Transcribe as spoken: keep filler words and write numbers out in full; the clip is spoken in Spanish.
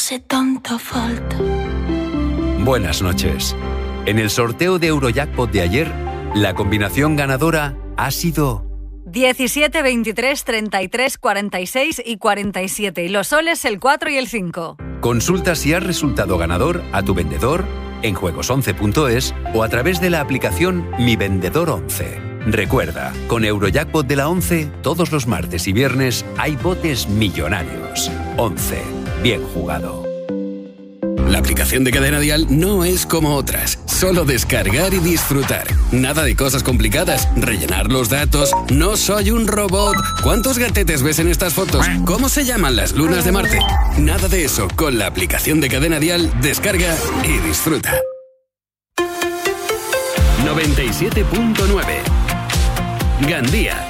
hace tanta falta. Buenas noches. En el sorteo de Eurojackpot de ayer, la combinación ganadora ha sido diecisiete, veintitrés, treinta y tres, cuarenta y seis y cuarenta y siete. Y los soles el cuatro y el cinco. Consulta si has resultado ganador a tu vendedor en juegos once punto es o a través de la aplicación Mi Vendedor once. Recuerda, con Eurojackpot de la once, todos los martes y viernes hay botes millonarios. once. Bien jugado. La aplicación de Cadena Dial no es como otras. Solo descargar y disfrutar. Nada de cosas complicadas. Rellenar los datos. No soy un robot. ¿Cuántos gatetes ves en estas fotos? ¿Cómo se llaman las lunas de Marte? Nada de eso. Con la aplicación de Cadena Dial, descarga y disfruta. noventa y siete punto nueve. Gandía.